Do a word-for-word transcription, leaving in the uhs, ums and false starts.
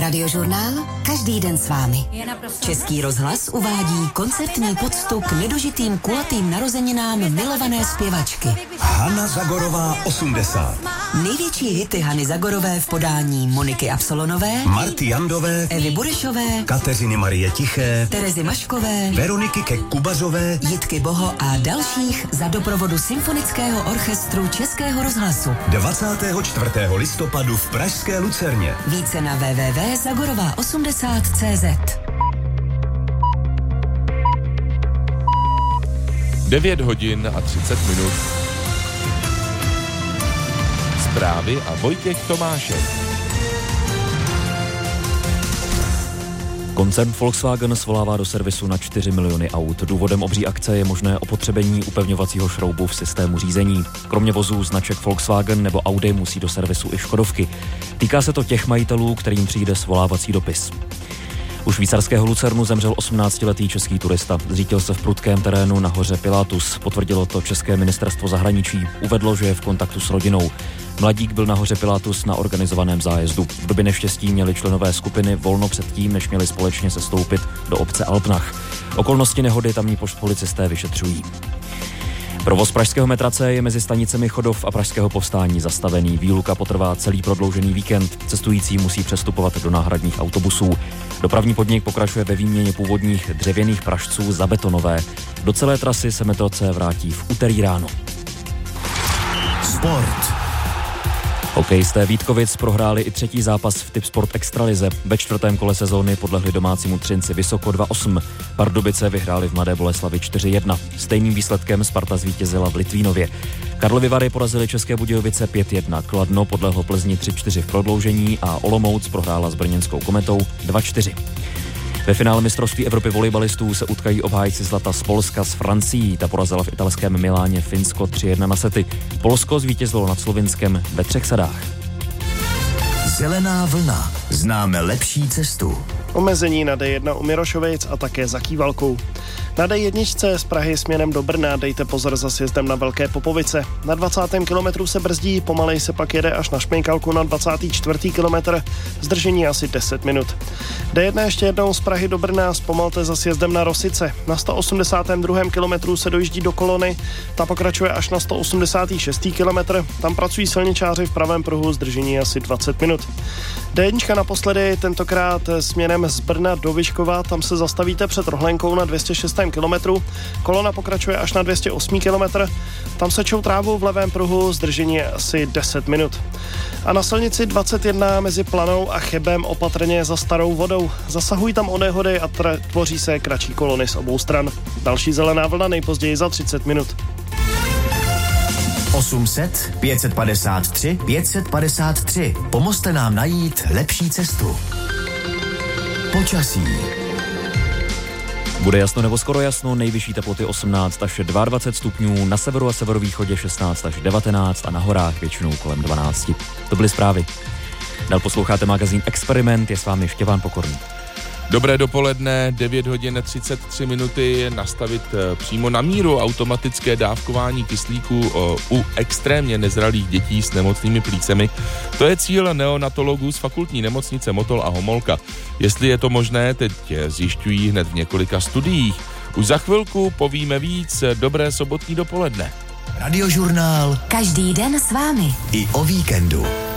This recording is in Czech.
Radiožurnál každý den s vámi. Český rozhlas uvádí koncertní poctu k nedožitým kulatým narozeninám milované zpěvačky. Hana Zagorová osmdesát. Největší hity Hany Zagorové v podání Moniky Absolonové, Marty Jandové, Evy Burešové, Kateřiny Marie Tiché, Terezy Maškové, Veroniky Kek-Kubařové, Jitky Boho a dalších za doprovodu Symfonického orchestru Českého rozhlasu. dvacátého čtvrtého listopadu v pražské Lucerně. Více na w w w tečka zagorová osmdesát tečka cé zet. devět hodin a třicet minut. Zprávy a Vojtěch Tomášek. Koncern Volkswagen svolává do servisu na čtyři miliony aut. Důvodem obří akce je možné opotřebení upevňovacího šroubu v systému řízení. Kromě vozů značek Volkswagen nebo Audi musí do servisu i Škodovky. Týká se to těch majitelů, kterým přijde svolávací dopis. U švýcarského Lucernu zemřel osmnáctiletý český turista. Zřítil se v prudkém terénu na hoře Pilatus. Potvrdilo to české ministerstvo zahraničí. Uvedlo, že je v kontaktu s rodinou. Mladík byl na hoře Pilatus na organizovaném zájezdu. V době neštěstí měli členové skupiny volno před tím, než měli společně sestoupit do obce Alpnach. Okolnosti nehody tamní policisté vyšetřují. Provoz pražského metra C je mezi stanicemi Chodov a Pražského Povstání zastavený. Výluka potrvá celý prodloužený víkend. Cestující musí přestupovat do náhradních autobusů. Dopravní podnik pokračuje ve výměně původních dřevěných pražců za betonové. Do celé trasy se metro C vrátí v úterý ráno. Sport. Hokejisté Vítkovic prohráli i třetí zápas v Tipsport Extralize. Ve čtvrtém kole sezóny podlehli domácímu Třinci Vysoko dva osm. Pardubice vyhráli v Mladé Boleslavi čtyři jedna. Stejným výsledkem Sparta zvítězila v Litvínově. Karlovy Vary porazili České Budějovice pět jedna. Kladno podlehlo Plzni tři čtyři v prodloužení a Olomouc prohrála s brněnskou Kometou dva čtyři. Ve finále mistrovství Evropy volejbalistů se utkají obhájci zlata z Polska s Francií. Ta porazila v italském Miláně Finsko tři jedna na sety. Polsko zvítězilo nad Slovinskem ve třech sadách. Zelená vlna. Známe lepší cestu. Omezení na D jedna u Mirošovic a také za Kývalkou. Na D jedna z Prahy směrem do Brna dejte pozor za sjezdem na Velké Popovice. Na dvacátém kilometru se brzdí, pomalej se pak jede až na Šmejkalku na dvacátý čtvrtý kilometr, zdržení asi deset minut. D jedna ještě jednou z Prahy do Brna, zpomalte za sjezdem na Rosice. Na sto osmdesátém druhém kilometru se dojíždí do Kolony, ta pokračuje až na sto osmdesátý šestý kilometr, tam pracují silničáři v pravém pruhu, zdržení asi dvacet minut. D jedna naposledy, tentokrát směrem z Brna do Vyškova, tam se zastavíte před Rohlenkou na dvě stě šestém kilometru, kolona pokračuje až na dvě stě osmý kilometr, tam sečou trávu v levém pruhu, zdržení je asi deset minut. A na silnici dvacet jedna mezi Planou a Chebem opatrně za Starou Vodou. Zasahují tam onehody a tra- tvoří se kratší kolony z obou stran. Další zelená vlna nejpozději za třicet minut. osm set pět set padesát tři pět set padesát tři. Pomozte nám najít lepší cestu. Počasí. Bude jasno nebo skoro jasno, nejvyšší teploty osmnáct až dvacet dva stupňů, na severu a severovýchodě šestnáct až devatenáct a na horách většinou kolem dvanáct. To byly zprávy. Dál posloucháte magazín Experiment, je s vámi Štěpán Pokorný. Dobré dopoledne, devět hodin třicet tři minuty, nastavit přímo na míru automatické dávkování kyslíku u extrémně nezralých dětí s nemocnými plícemi. To je cíl neonatologů z fakultní nemocnice Motol a Homolka. Jestli je to možné, teď zjišťují hned v několika studiích. Už za chvilku povíme víc. Dobré sobotní dopoledne. Radiožurnál každý den s vámi. I o víkendu.